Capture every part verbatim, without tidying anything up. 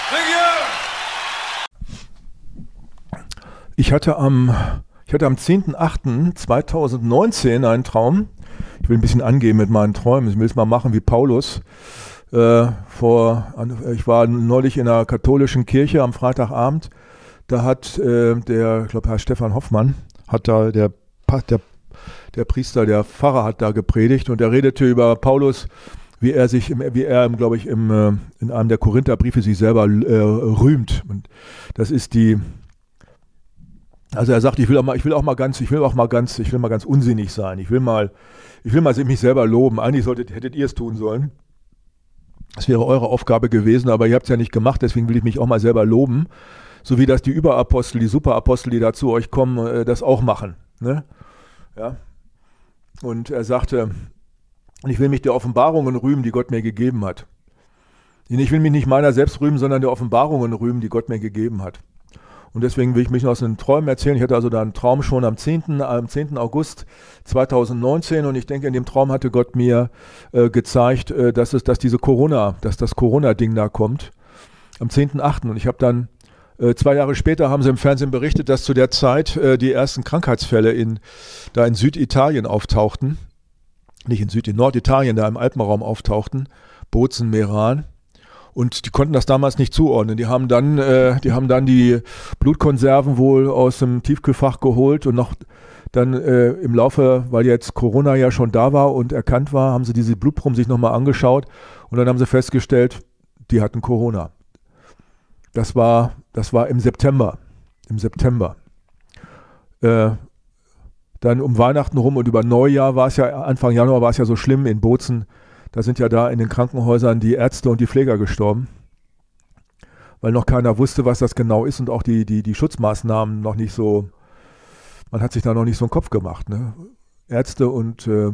Ich hatte am, ich hatte am zehnten achten zweitausendneunzehn einen Traum. Ich will ein bisschen angehen mit meinen Träumen. Ich will es mal machen wie Paulus. Äh, vor, ich war neulich in einer katholischen Kirche am Freitagabend. Da hat äh, der, ich glaube, Herr Stefan Hoffmann, hat da der, der, der Priester, der Pfarrer hat da gepredigt und er redete über Paulus, wie er sich, im, wie er, glaube ich, im, äh, in einem der Korintherbriefe sich selber äh, rühmt. Und das ist die, also er sagt, ich will auch mal, ich will auch mal ganz, ich will auch mal ganz, ich will mal ganz unsinnig sein. Ich will mal, ich will mal mich selber loben. Eigentlich solltet, hättet ihr es tun sollen. Das wäre eure Aufgabe gewesen, aber ihr habt es ja nicht gemacht, deswegen will ich mich auch mal selber loben. So wie das die Überapostel, die Superapostel, die da zu euch kommen, das auch machen. Ne? Ja. Und er sagte, ich will mich der Offenbarungen rühmen, die Gott mir gegeben hat. Ich will mich nicht meiner selbst rühmen, sondern der Offenbarungen rühmen, die Gott mir gegeben hat. Und deswegen will ich mich noch aus den Träumen erzählen. Ich hatte also da einen Traum schon am zehnten August zweitausendneunzehn und ich denke, in dem Traum hatte Gott mir äh, gezeigt, äh, dass es, dass diese Corona, dass das Corona-Ding da kommt. Am zehnten achten Und ich habe dann Äh, zwei Jahre später haben sie im Fernsehen berichtet, dass zu der Zeit äh, die ersten Krankheitsfälle in, da in Süditalien auftauchten. Nicht in Süd, in Norditalien, da im Alpenraum auftauchten. Bozen, Meran. Und die konnten das damals nicht zuordnen. Die haben dann, äh, die haben dann die Blutkonserven wohl aus dem Tiefkühlfach geholt und noch dann äh, im Laufe, weil jetzt Corona ja schon da war und erkannt war, haben sie diese Blutproben sich nochmal angeschaut und dann haben sie festgestellt, die hatten Corona. Das war, das war im September. Im September. Äh, dann um Weihnachten rum und über Neujahr war es ja, Anfang Januar war es ja so schlimm in Bozen. Da sind ja da in den Krankenhäusern die Ärzte und die Pfleger gestorben. Weil noch keiner wusste, was das genau ist und auch die, die, die Schutzmaßnahmen noch nicht so, man hat sich da noch nicht so einen Kopf gemacht. Ne? Ärzte und äh,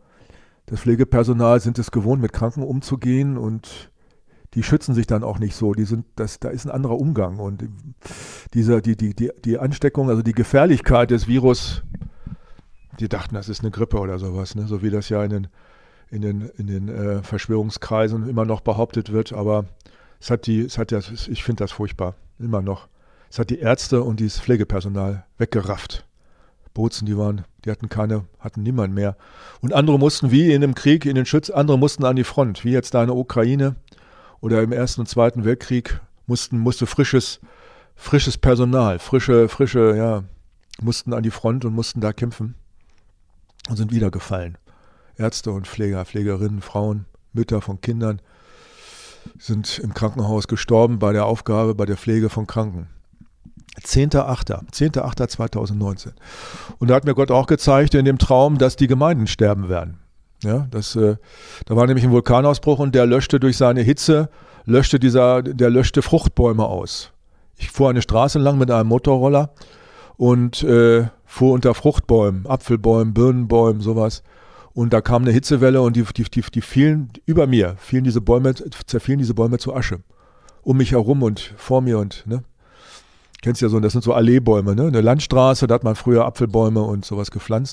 das Pflegepersonal sind es gewohnt, mit Kranken umzugehen und die schützen sich dann auch nicht so. Die sind, das, da ist ein anderer Umgang. Und diese, die, die, die, die Ansteckung, also die Gefährlichkeit des Virus, die dachten, das ist eine Grippe oder sowas, ne? So wie das ja in den, in den, in den äh, Verschwörungskreisen immer noch behauptet wird. Aber es hat die, es hat ja, ich finde das furchtbar, immer noch. Es hat die Ärzte und dieses Pflegepersonal weggerafft. Bozen, die waren, die hatten keine, hatten niemand mehr. Und andere mussten, wie in einem Krieg, in den Schütz, andere mussten an die Front, wie jetzt da in der Ukraine. Oder im Ersten und Zweiten Weltkrieg mussten, musste frisches, frisches Personal, frische, frische, ja, mussten an die Front und mussten da kämpfen und sind wieder gefallen. Ärzte und Pfleger, Pflegerinnen, Frauen, Mütter von Kindern sind im Krankenhaus gestorben bei der Aufgabe, bei der Pflege von Kranken. zehnter achter zweitausendneunzehn Und da hat mir Gott auch gezeigt in dem Traum, dass die Gemeinden sterben werden. Ja, das, äh, da war nämlich ein Vulkanausbruch und der löschte durch seine Hitze, löschte dieser, der löschte Fruchtbäume aus. Ich fuhr eine Straße lang mit einem Motorroller und äh, fuhr unter Fruchtbäumen, Apfelbäumen, Birnenbäumen, sowas. Und da kam eine Hitzewelle und die, die, die, die fielen über mir, fielen diese Bäume, zerfielen diese Bäume zu Asche. Um mich herum und vor mir und, ne? Kennst ja so, das sind so Alleebäume, ne? Eine Landstraße, da hat man früher Apfelbäume und sowas gepflanzt.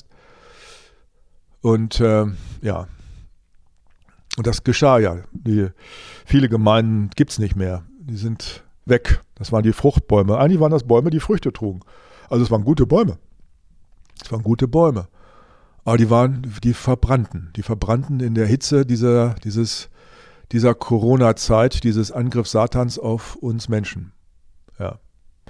Und äh, ja, und das geschah ja. Die, viele Gemeinden gibt es nicht mehr. Die sind weg. Das waren die Fruchtbäume. Eigentlich waren das Bäume, die Früchte trugen. Also es waren gute Bäume. Es waren gute Bäume. Aber die waren, die verbrannten. Die verbrannten in der Hitze dieser, dieses, dieser Corona-Zeit, dieses Angriff Satans auf uns Menschen. Ja.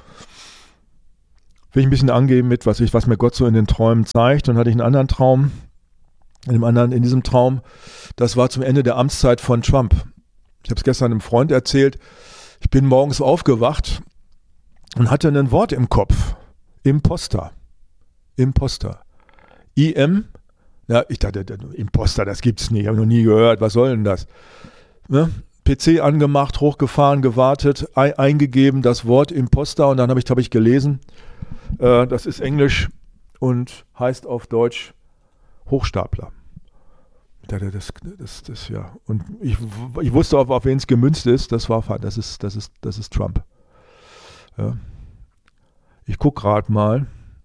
Will ich ein bisschen angeben mit, was, ich, was mir Gott so in den Träumen zeigt. Dann hatte ich einen anderen Traum. In, dem anderen, in diesem Traum, das war zum Ende der Amtszeit von Trump. Ich habe es gestern einem Freund erzählt. Ich bin morgens aufgewacht und hatte ein Wort im Kopf. Imposter. Imposter. I M. Ja, ich dachte, Imposter, das gibt's nicht. Ich habe noch nie gehört. Was soll denn das? Ne? P C angemacht, hochgefahren, gewartet, ein, eingegeben, das Wort Imposter und dann habe ich, hab ich gelesen. Äh, das ist Englisch und heißt auf Deutsch Hochstapler. Das, das, das, ja. Und ich, ich wusste, auf, auf wen es gemünzt ist. Das war, das ist, das ist, das ist Trump. Ja. Ich gucke gerade mal.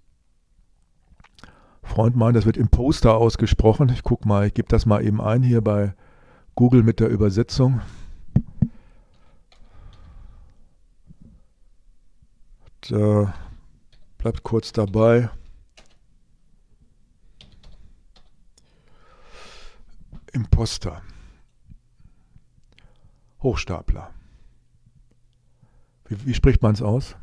Freund meint, das wird Imposter ausgesprochen. Ich gucke mal, ich gebe das mal eben ein hier bei Google mit der Übersetzung. Da bleibt kurz dabei. Imposter. Hochstapler. Wie, wie spricht man es aus?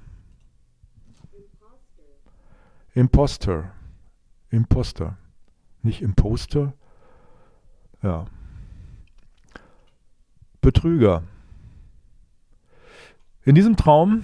Imposter. Imposter. Nicht Imposter. Ja. Betrüger. In diesem Traum,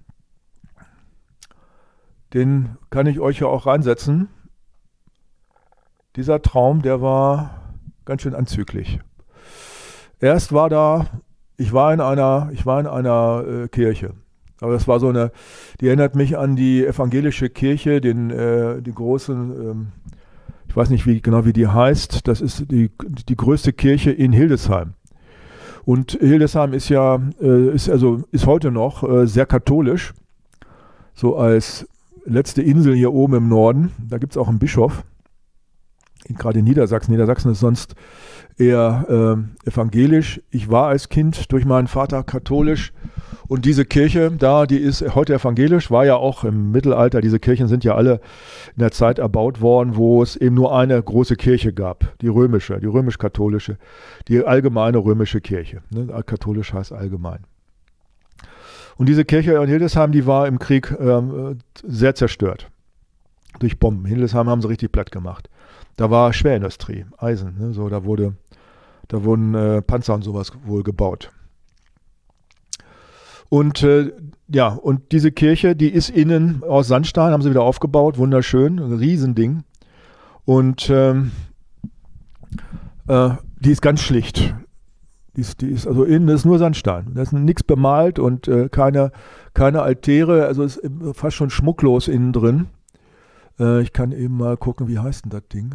den kann ich euch ja auch reinsetzen. Dieser Traum, der war ganz schön anzüglich. Erst war da, ich war in einer, ich war in einer äh, Kirche. Aber das war so eine, die erinnert mich an die evangelische Kirche, den, äh, die großen, ähm, ich weiß nicht wie, genau wie die heißt, das ist die, die größte Kirche in Hildesheim. Und Hildesheim ist ja, äh, ist also, ist heute noch äh, sehr katholisch, so als letzte Insel hier oben im Norden. Da gibt es auch einen Bischof, gerade in Niedersachsen. Niedersachsen ist sonst eher äh, evangelisch. Ich war als Kind durch meinen Vater katholisch. Und diese Kirche da, die ist heute evangelisch, war ja auch im Mittelalter. Diese Kirchen sind ja alle in der Zeit erbaut worden, wo es eben nur eine große Kirche gab, die römische, die römisch-katholische, die allgemeine römische Kirche. Ne? Katholisch heißt allgemein. Und diese Kirche in Hildesheim, die war im Krieg ähm, sehr zerstört durch Bomben. Hildesheim haben sie richtig platt gemacht. Da war Schwerindustrie, Eisen, ne? So, da wurde, da wurden äh, Panzer und sowas wohl gebaut. Und äh, ja, und diese Kirche, die ist innen aus Sandstein, haben sie wieder aufgebaut, wunderschön, ein Riesending. Und ähm, äh, die ist ganz schlicht. Die ist, die ist, also innen ist nur Sandstein. Da ist nichts bemalt und äh, keine, keine Altäre, also ist fast schon schmucklos innen drin. Äh, ich kann eben mal gucken, wie heißt denn das Ding?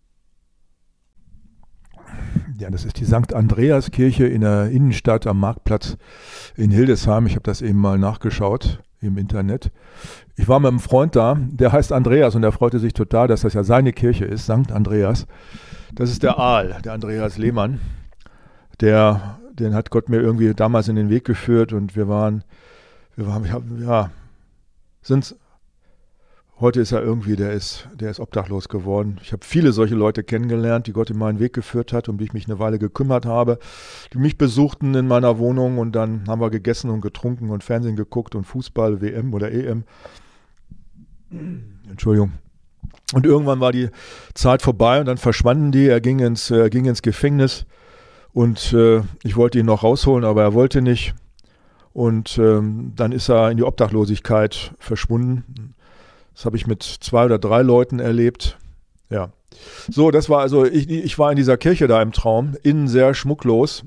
Ja, das ist die Sankt Andreas Kirche in der Innenstadt am Marktplatz in Hildesheim. Ich habe das eben mal nachgeschaut im Internet. Ich war mit einem Freund da, der heißt Andreas und der freute sich total, dass das ja seine Kirche ist, Sankt Andreas. Das ist der Aal, der Andreas Lehmann. Der, den hat Gott mir irgendwie damals in den Weg geführt und wir waren, wir waren, ja, sind Heute ist er irgendwie, der ist, der ist obdachlos geworden. Ich habe viele solche Leute kennengelernt, die Gott in meinen Weg geführt hat, um die ich mich eine Weile gekümmert habe, die mich besuchten in meiner Wohnung und dann haben wir gegessen und getrunken und Fernsehen geguckt und Fußball, W M oder E M. Entschuldigung. Und irgendwann war die Zeit vorbei und dann verschwanden die. Er ging ins, er ging ins Gefängnis und äh, ich wollte ihn noch rausholen, aber er wollte nicht. Und ähm, dann ist er in die Obdachlosigkeit verschwunden. Das habe ich mit zwei oder drei Leuten erlebt. Ja. So, das war also, ich, ich war in dieser Kirche da im Traum, innen sehr schmucklos.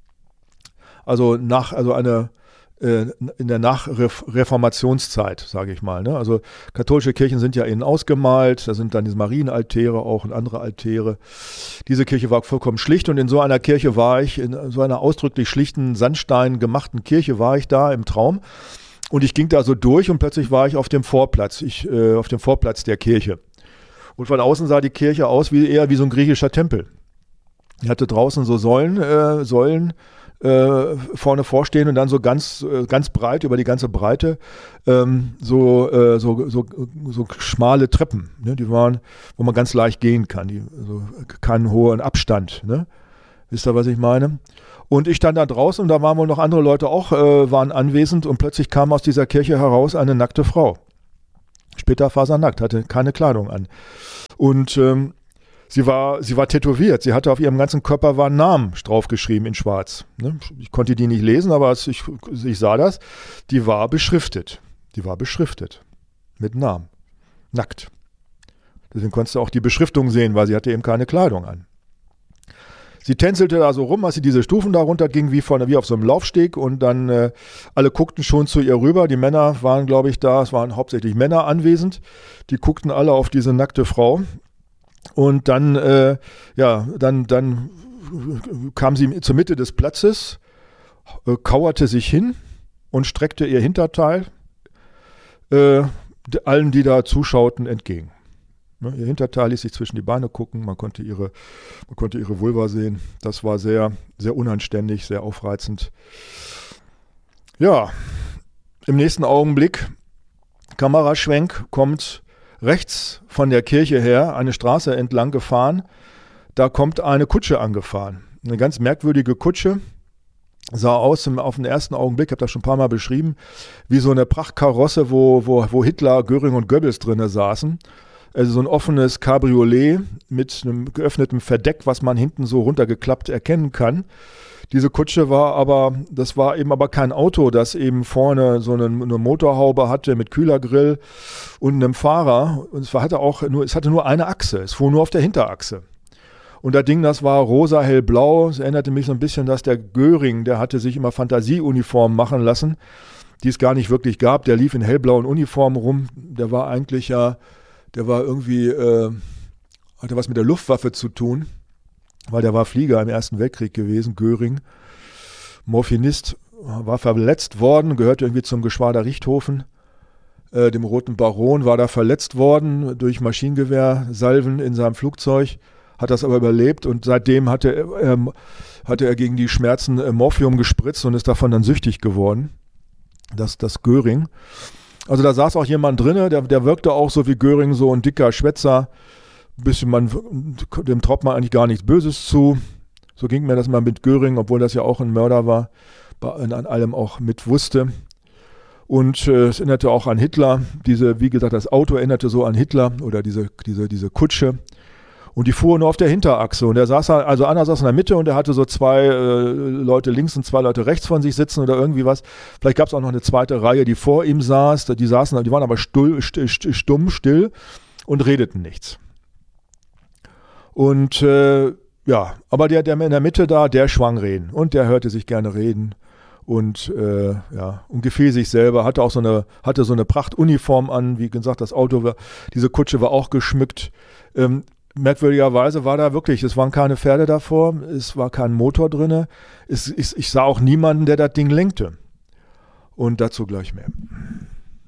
Also nach, also eine, äh, in der Nachreformationszeit, sage ich mal. Ne? Also katholische Kirchen sind ja innen ausgemalt, da sind dann diese Marienaltäre auch und andere Altäre. Diese Kirche war vollkommen schlicht und in so einer Kirche war ich, in so einer ausdrücklich schlichten, Sandstein gemachten Kirche war ich da im Traum. Und ich ging da so durch und plötzlich war ich auf dem Vorplatz, ich, äh, auf dem Vorplatz der Kirche. Und von außen sah die Kirche aus wie eher wie so ein griechischer Tempel. Die hatte draußen so Säulen, äh, Säulen äh, vorne vorstehen und dann so ganz, äh, ganz breit über die ganze Breite ähm, so, äh, so, so, so schmale Treppen, ne? Die waren, wo man ganz leicht gehen kann, die, also keinen hohen Abstand. Ne? Wisst ihr, was ich meine? Und ich stand da draußen und da waren wohl noch andere Leute auch, äh, waren anwesend und plötzlich kam aus dieser Kirche heraus eine nackte Frau. Splitterfasernackt, hatte keine Kleidung an. Und ähm, sie war, sie war tätowiert. Sie hatte auf ihrem ganzen Körper war ein Namen draufgeschrieben in schwarz. Ne? Ich konnte die nicht lesen, aber ich, ich sah das. Die war beschriftet. Die war beschriftet. Mit Namen. Nackt. Deswegen konntest du auch die Beschriftung sehen, weil sie hatte eben keine Kleidung an. Sie tänzelte da so rum, als sie diese Stufen da runter ging, wie, von, wie auf so einem Laufsteg und dann äh, alle guckten schon zu ihr rüber. Die Männer waren, glaube ich, da, es waren hauptsächlich Männer anwesend. Die guckten alle auf diese nackte Frau und dann, äh, ja, dann, dann kam sie zur Mitte des Platzes, äh, kauerte sich hin und streckte ihr Hinterteil äh, allen, die da zuschauten, entgegen. Ihr Hinterteil ließ sich zwischen die Beine gucken, man konnte ihre, man konnte ihre Vulva sehen. Das war sehr, sehr unanständig, sehr aufreizend. Ja, im nächsten Augenblick Kameraschwenk, kommt rechts von der Kirche her eine Straße entlang gefahren. Da kommt eine Kutsche angefahren. Eine ganz merkwürdige Kutsche. Sah aus im, auf den ersten Augenblick, ich habe das schon ein paar Mal beschrieben, wie so eine Prachtkarosse, wo, wo, wo Hitler, Göring und Goebbels drin saßen. Also so ein offenes Cabriolet mit einem geöffneten Verdeck, was man hinten so runtergeklappt erkennen kann. Diese Kutsche war aber, das war eben aber kein Auto, das eben vorne so eine, eine Motorhaube hatte mit Kühlergrill und einem Fahrer. Und es hatte auch nur, es hatte nur eine Achse, es fuhr nur auf der Hinterachse. Und das Ding, das war rosa, hellblau. Es erinnerte mich so ein bisschen, dass der Göring, der hatte sich immer Fantasieuniformen machen lassen, die es gar nicht wirklich gab. Der lief in hellblauen Uniformen rum. Der war eigentlich ja, der war irgendwie, äh, hatte was mit der Luftwaffe zu tun, weil der war Flieger im Ersten Weltkrieg gewesen, Göring. Morphinist, war verletzt worden, gehörte irgendwie zum Geschwader Richthofen, äh, dem Roten Baron, war da verletzt worden durch Maschinengewehrsalven in seinem Flugzeug. Hat das aber überlebt und seitdem hatte, ähm, hatte er gegen die Schmerzen äh, Morphium gespritzt und ist davon dann süchtig geworden. Das, das Göring. Also da saß auch jemand drin, der, der wirkte auch so wie Göring, so ein dicker Schwätzer. Bisschen man, dem traut man eigentlich gar nichts Böses zu. So ging mir das mal mit Göring, obwohl das ja auch ein Mörder war, an allem auch mit wusste. Und äh, es erinnerte auch an Hitler. Diese, wie gesagt, das Auto erinnerte so an Hitler oder diese, diese, diese Kutsche. Und die fuhren nur auf der Hinterachse. Und er saß, also einer saß in der Mitte und er hatte so zwei äh, Leute links und zwei Leute rechts von sich sitzen oder irgendwie was. Vielleicht gab es auch noch eine zweite Reihe, die vor ihm saß. Die saßen, die waren aber stull, st, st, stumm, still und redeten nichts. Und äh, ja, aber der, der in der Mitte da, der schwang reden. Und der hörte sich gerne reden. Und äh, ja, und gefiel sich selber, hatte auch so eine, hatte so eine Prachtuniform an. Wie gesagt, das Auto war, diese Kutsche war auch geschmückt. Ähm, Merkwürdigerweise war da wirklich, es waren keine Pferde davor, es war kein Motor drin, es, ich, ich sah auch niemanden, der das Ding lenkte. Und dazu gleich mehr.